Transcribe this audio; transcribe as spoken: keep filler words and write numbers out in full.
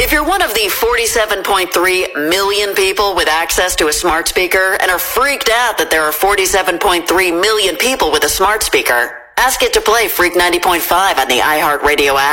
If you're one of the forty-seven point three million people with access to a smart speaker and are freaked out that there are forty-seven point three million people with a smart speaker, ask it to play Freak ninety point five on the iHeartRadio app.